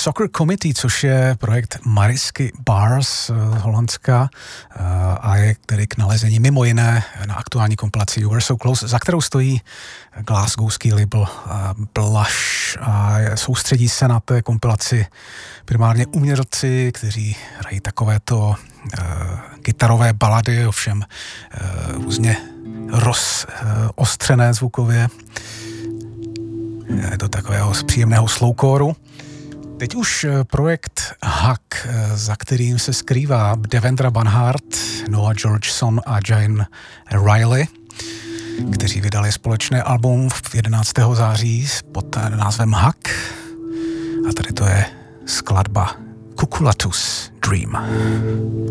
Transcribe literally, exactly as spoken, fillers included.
Soccer Committee, což je projekt Marisky Bars z Holandska a je tedy k nalezení mimo jiné na aktuální kompilaci You Were So Close, za kterou stojí glasgowský label Blush a soustředí se na té kompilaci primárně umělci, kteří hrají takovéto uh, kytarové balady, ovšem uh, různě rozostřené uh, zvukově. Je to takového příjemného slowcoreu. Teď už projekt Hack, za kterým se skrývá Devendra Banhart, Noah Georgeson a Jane Riley, kteří vydali společné album jedenáctého září pod názvem Hack. A tady to je skladba Kukulatus Dream.